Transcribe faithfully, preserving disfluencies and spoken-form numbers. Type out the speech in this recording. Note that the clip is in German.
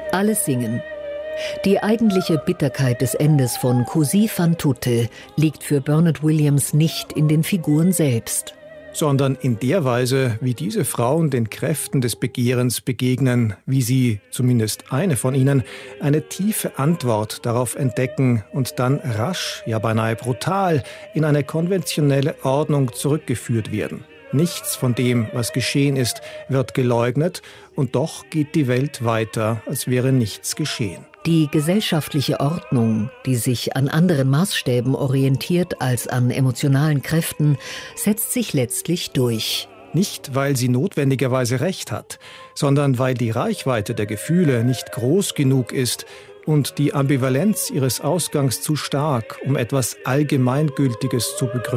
Alles singen. Die eigentliche Bitterkeit des Endes von Così fan tutte liegt für Bernard Williams nicht in den Figuren selbst, sondern in der Weise, wie diese Frauen den Kräften des Begehrens begegnen, wie sie, zumindest eine von ihnen, eine tiefe Antwort darauf entdecken und dann rasch, ja beinahe brutal, in eine konventionelle Ordnung zurückgeführt werden. Nichts von dem, was geschehen ist, wird geleugnet, und doch geht die Welt weiter, als wäre nichts geschehen. Die gesellschaftliche Ordnung, die sich an anderen Maßstäben orientiert als an emotionalen Kräften, setzt sich letztlich durch. Nicht, weil sie notwendigerweise recht hat, sondern weil die Reichweite der Gefühle nicht groß genug ist und die Ambivalenz ihres Ausgangs zu stark, um etwas Allgemeingültiges zu begründen.